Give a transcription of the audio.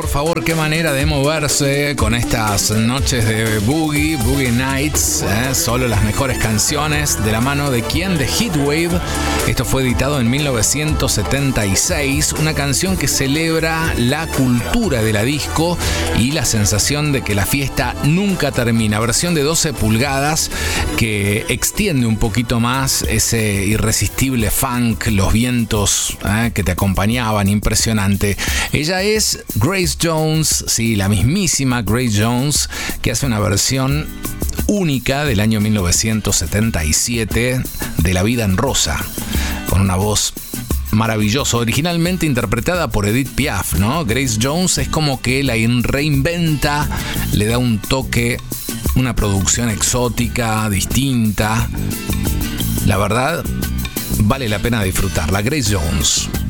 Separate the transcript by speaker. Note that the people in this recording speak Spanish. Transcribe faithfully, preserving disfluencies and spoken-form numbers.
Speaker 1: Por favor, qué manera de moverse con estas noches de Boogie, Boogie Nights, ¿eh? Solo las mejores canciones, de la mano de quién, de Heatwave. Esto fue editado en mil novecientos setenta y seis, una canción que celebra la cultura de la disco y la sensación de que la fiesta nunca termina. Versión de doce pulgadas que extiende un poquito más ese irresistible funk, los vientos ¿eh? que te acompañaban, impresionante. Ella es Grace Jones, sí, la mismísima Grace Jones, que hace una versión única del año mil novecientos setenta y siete de La vida en rosa, con una voz maravillosa, originalmente interpretada por Edith Piaf, ¿no? Grace Jones es como que la reinventa, le da un toque, una producción exótica, distinta. La verdad, vale la pena disfrutarla. Grace Jones.